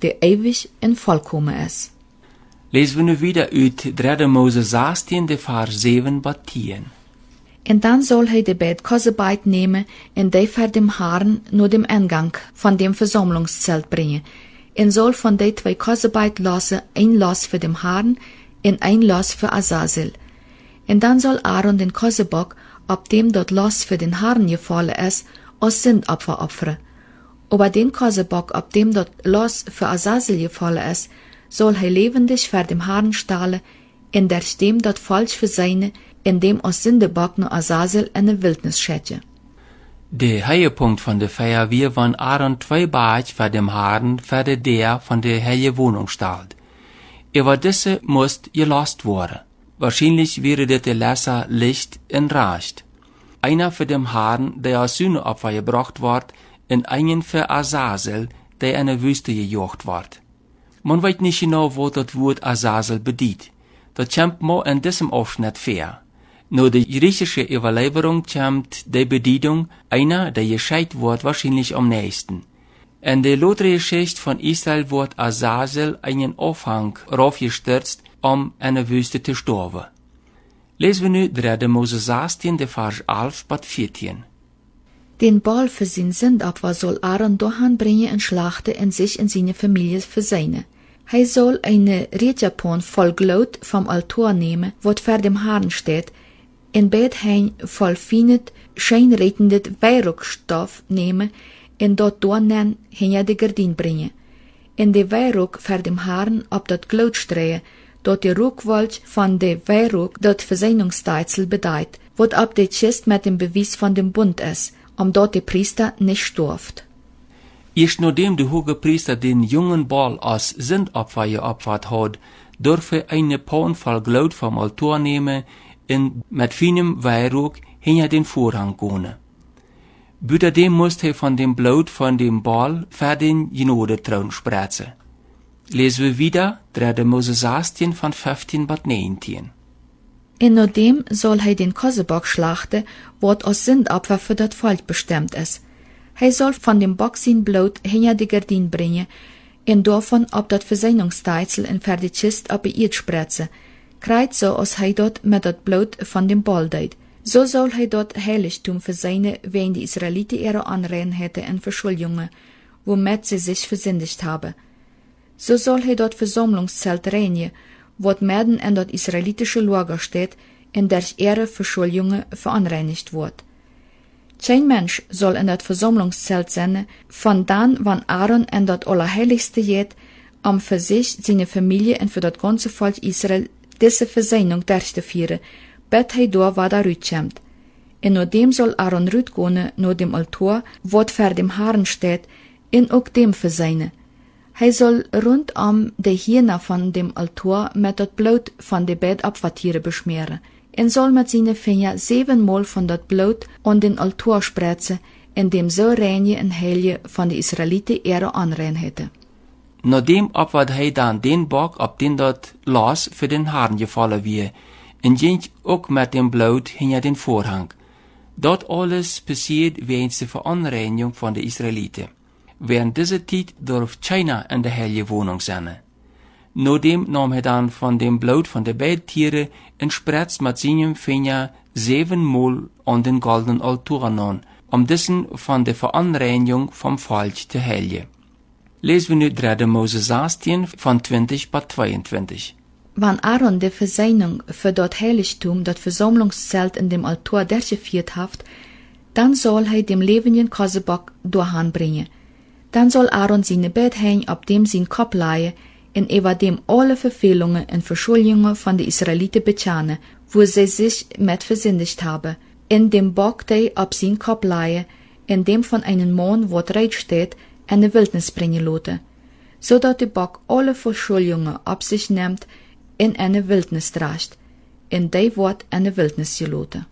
der ewig en vollkommen ist. Lesen wir nu wieder uit 3 Mose 16, de vers 7 bis 10. En dan zal hij de beid kozzebeit nemen en die voor dem Haaren naar dem Eingang van dem Versammlungszelt brengen. En zal van die 2 kozzebeit lassen een los voor dem Haaren en een los voor Azazel. En dan zal Aaron den kozzebok, op dem dat los voor den Haaren gevallen is, als Sündopfer opferen. Aber den kozzebok, op dem dat los voor Azazel gevallen is, zal hij levendig voor dem Haaren stalen en der dem dat falsch voor zijne, in dem als Sündebok nur Azazel in de Wildnis schätje. De Höhepunkt von der Feier wir, wann Aaron 2 Baag für dem Haaren für de der von der heilige Wohnung stahlt. Über diese musst gelost worden. Wahrscheinlich wäre das der Lesser Licht in Racht. Einer für dem Haaren, der als Sühneopfer gebracht wird, und einen für Azazel, der in der Wüste gejocht wird. Man weiß nicht genau, wo das Wort Azazel bedient. Das kommt mal in diesem Aufschnitt vor. Nur die griechische Überlieferung kommt die Bedienung einer, der gescheit wird, wahrscheinlich am nächsten. In der lotere Geschichte von Israel wird Azazel einen Aufhang raufgestürzt, in der Wüste zu sterben. Lesen wir nu 3 Mose 16, de vers 11 bis 14. Den Ball für sein Sündopfer soll Aaron dahin bringen und schlachten und sich und seine Familie versöhnen. Hij soll eine Rietjapon voll Glut vom Altar nehmen, wat vor dem Haaren steht, en beid hein voll finet, scheinretendet Weihrauchstoff nehmen, en dort doornen hinja de Gardin brengen. En de Weihrauch vor dem Haaren op dat Glut streuen, dort de Rauchwolk von de Weihrauch dat Versöhnungsteizel bedeit, wat op de Chist mit dem Beweis von dem Bund ist, dort de Priester nicht sturft. Erst nachdem der Hohepriester den jungen Ball als Sündopfer geopfert hat, dürfe eine Pan voll Glut vom Altar nehmen und mit feinem Weihrauch hinter den Vorhang gehen. Büderdem musste er von dem Blut von dem Ball für den Genodetraun spritzen. Lesen wir wieder 3 Mose 16 von 15 bis 19. En nachdem soll hij den Kozzebock schlachten, wat als Sündopfer für dat Volk bestimmt ist. Hij soll von dem Bock sein Blut hinter die Gardin bringen en davon op dat Versöhnungsteizel en für die Kist op die Erd spritzen, kreit so als hij dort mit dat Blut von dem Ball deed. So soll hij dort Heiligtum versöhnen, wen die Israeliten ihre Anreinheiten en Verschuldungen, womit sie sich versündigt haben. So soll hij dort Versammlungszelt reinigen, wat mitten in dat israelitische Lager steht, in der ihre Verschuldungen veranreinigt wird. Kein Mensch soll in dat Versammlungszelt sein, von dann, wann Aaron in dat Allerheiligste geht, für sich, seine Familie und für das ganze Volk Israel diese Versöhnung durchzuführen, bis hij da wieder rütkommt. Und nachdem soll Aaron rütgehen nach dem Altar, wat vor dem Haaren steht, und auch dem versöhnen. Hij soll rundum de Hirne von dem Altar mit dat Blut von de beiden Opfertiere beschmieren. En soll mit seinen Fingern 7-mal von dat Blut an den Altar spritzen, in dem so reine en heilige von de Israeliten ihre Anreinheiten. Nachdem opfert hij dann den Bock, op den dat Los für den Haaren gefallen wie, en ging auch mit dem Blut hinter den Vorhang. Dort alles passiert wegen der Veranreinigung von den Israeliten. Während dieser Zeit darf keiner in der heilige Wohnung sein. Nachdem nahm er dann von dem Blut von den beiden Tieren und spritzt mit seinem Finger 7-mal an den goldenen Altar an, diesen von der Veranreinigung vom Volk zu heiligen. Lesen wir nu 3 Mose 16 von 20 bis 22. Wann Aaron die Versöhnung für dort Heiligtum, das Versammlungszelt in dem Altar durchgeführt hat, dann soll er dem lebenden Kozzebock durchbringen. Dann soll Aaron seine Bett hängen, auf dem sein Kopf leihen, und über dem alle Verfehlungen und Verschuldungen von den Israeliten bekennen, wo sie sich mit versündigt haben, in dem Bock, der auf sein Kopf leihen, in dem von einem Mann, wo reit steht, in die Wildnis bringen lassen, so dass der Bock alle Verschuldungen auf sich nimmt, in eine Wildnis trägt, in der wird in die Wildnis gelassen.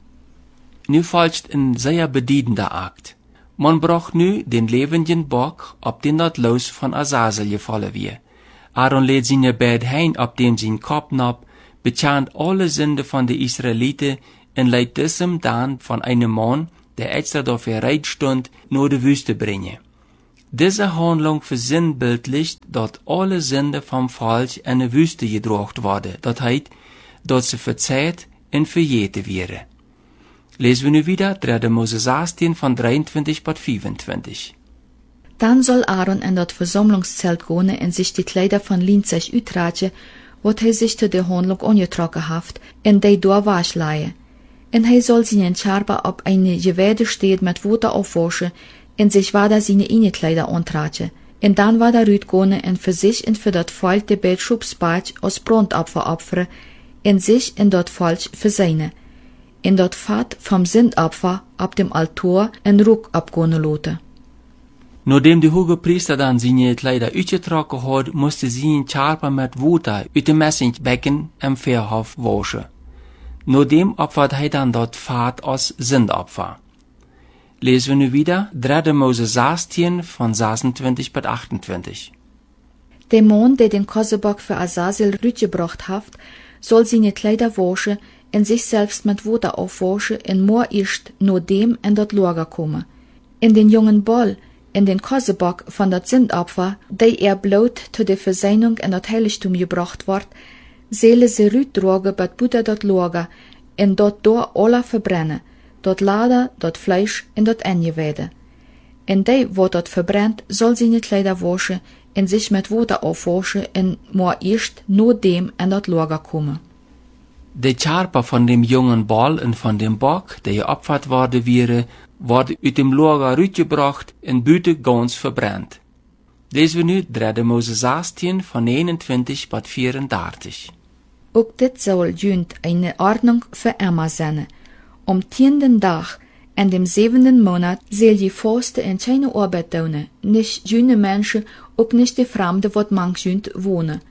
Nu folgt ein sehr bedienender Akt. Man braucht nu den lebenden Bock, op den dat Los von Azazel gefallen wie. Aaron lädt seine Bett ein, op dem sein Kopf nab, bekannt alle Sünde von den Israeliten und leidt diesem dann von einem Mann, der extra dafür reit stund, nur die Wüste bringen. Diese Handlung versinnbildlicht, dat alle Sünde vom Volk in de Wüste gedrocht worden. Dat heet, dat ze verzeiht en vergeten wäre. Lesen wir nu wieder 3. Mose 16 von 23 bis 25. Dann soll Aaron in dat Versammlungszelt gehen en sich die Kleider von Linzech uitratje, wat hij sich te de Handlung angetrokken haft, en die door wasch laie. En hij soll seinen Charba op eine Gewede steed met water aufwaschen, en sich wada seine Innekleider antratje. En dan wada uitgehen en für sich en für dat Volk de Betschubspaatsch aus Brandopfer opferen, en sich in dat Volk verseine. En dat Fat vom Sündopfer ab dem Altar en Ruck abgehen laten. Nachdem de hoge Priester dann seine Kleider uitgetrokken had, musste sie in Charpa met water uit de Messingbecken im Verhof waschen. Nachdem opfert hij dann dat Fat als Sündopfer. Lesen wir nu wieder 3. Mose 16 von 26 bis 28. Der Mann, der den Kossebock für Azazel rütgebracht haft, soll seine Kleider waschen en sich selbst mit Water aufwaschen en moor erst nur dem in dat Lager kommen. In den jungen Ball, in den Kossebock von dat Sündopfer, der bloot zu der Verseinung in dat Heiligtum gebracht ward, seele se rütdrage bat Butter dat Lager en dort door alla verbrennen, dat Lader, dat Fleisch en dat Engewede. En die, wat dat verbrennt, soll seine Kleider waschen en sich mit Water aufwaschen en moor erst nur dem in dat Lager kommen. De Charpa von dem jungen Ball und von dem Bock, der geopfert worden wäre, wordt uit dem Lager uitgebracht en buiten ganz verbrannt. Lezen we nu 3. Mose 16 von 29 bis 34. Ook dit soll junt eine Ordnung für Emma sein. 10. Tag, in dem 7. Monat, soll je Faste en keine Arbeit tun, nicht jüne Menschen, ook nicht die Fremde, wat manch junt wohnen.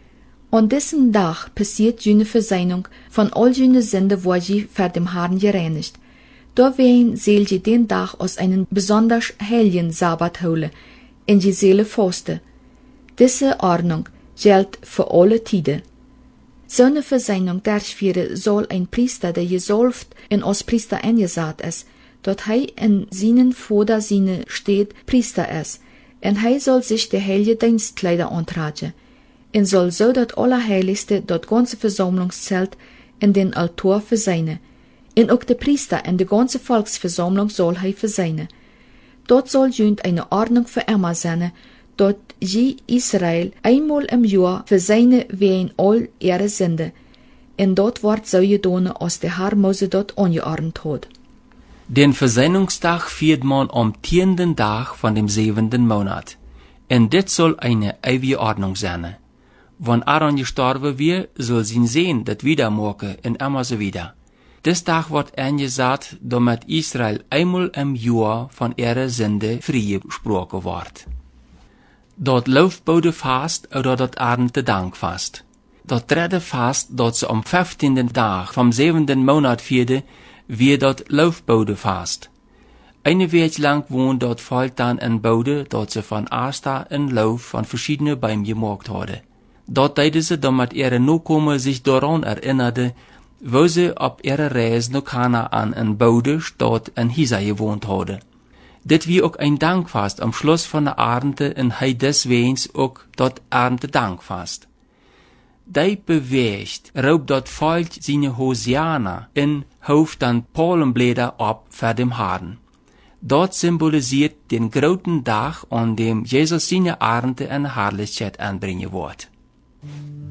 An diesem Tag passiert jüne Verseinung von all jüne Sünde, wo je vor dem Herrn gereinigt. Dawein soll je den Tag aus einem besonders heiligen Sabbat holen, in je Seele faste. Diese Ordnung gilt für alle Tiden. So eine Verseinung durchführen soll ein Priester, der gesalbt und als Priester eingesaat ist, dort er in seinen Vater seine steht Priester ist, und er soll sich die heilige Dienstkleider antragen, und soll so das Allerheiligste, das ganze Versammlungszelt in den Altar verseine. Und auch der Priester in der ganze Volksversammlung soll er verseine. Dort soll jünd eine Ordnung für Emma sein, dort je Israel einmal im Jahr verseine wegen all ihre Sünde. Und dort wird so gedaan, als der Herr Mose dort angeordnet hat. Den Verseinungstag viert man am 10. Tag von dem 7. Monat. Und dit soll eine ewige Ordnung sein. Wenn Aaron gestorben wird, soll sie sehen, dat wiedermachen und immer so wieder. Des Tag wird angesagt, damit Israel einmal im Jahr von ihrer Sünde freigesprochen wird. Dort Laufbodefast oder dort Ernte Dankfast. Dort dritte Fast, dort sie am 15. Tag vom 7. Monat vierte, wird dort Laufbodefast. Eine Week lang wohnt dort Volk dann in Bode, dort sie von Asta en Lauf von verschiedenen Bäumen gemacht haben. Dort deden sie, damit ihre Nachkommen sich daran erinnerten, wo sie auf ihrer Reise nach Kanaan in Bode, dort in Hisa gewohnt hadden. Dit wie ook ein Dankfast am Schluss von der Ernte und hei deswegen ook dort Ernte Dankfast. Die beweegt, raubt dort Volk seine Hosiana in Hoofd dann Palmblätter ab für dem Herrn. Dort symbolisiert den großen Tag, an dem Jesus seine Ernte in Herrlichkeit anbringen wird.